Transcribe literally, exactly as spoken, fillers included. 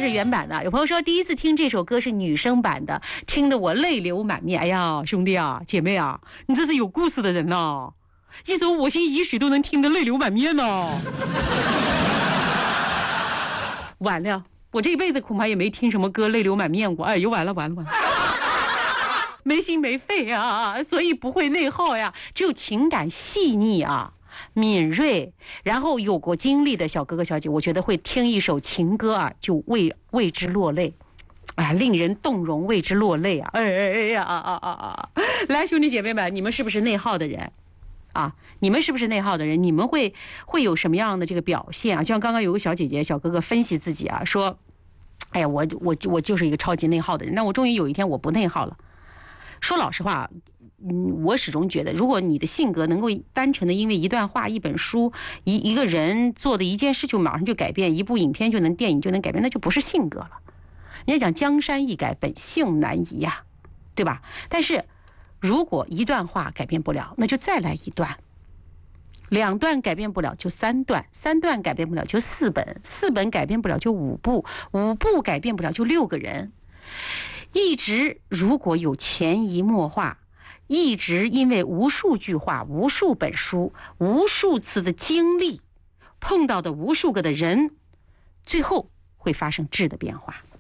是原版的。有朋友说第一次听这首歌是女生版的，听得我泪流满面。哎呀，兄弟啊，姐妹啊，你这是有故事的人呐、啊，一首我心一曲都能听得泪流满面呢、啊。完了，我这一辈子恐怕也没听什么歌泪流满面过。哎呦，完了完了完了，没心没肺啊，所以不会内耗呀。只有情感细腻啊。敏锐，然后有过经历的小哥哥小姐，我觉得会听一首情歌啊，就为为之落泪，啊，令人动容，为之落泪啊！哎哎哎呀啊啊啊啊！来，兄弟姐妹们，你们是不是内耗的人啊？你们是不是内耗的人？你们会会有什么样的这个表现啊？就像刚刚有个小姐姐、小哥哥分析自己啊，说：“哎呀，我我我就是一个超级内耗的人，那我终于有一天我不内耗了。”说老实话。嗯，我始终觉得，如果你的性格能够单纯的因为一段话、一本书、一一个人做的一件事就马上就改变，一部影片就能、电影就能改变，那就不是性格了。人家讲江山易改，本性难移呀，对吧？但是如果一段话改变不了，那就再来一段；两段改变不了就三段，三段改变不了就四本，四本改变不了就五部，五部改变不了就六个人。一直如果有潜移默化。一直因为无数句话、无数本书、无数次的经历，碰到的无数个的人，最后会发生质的变化。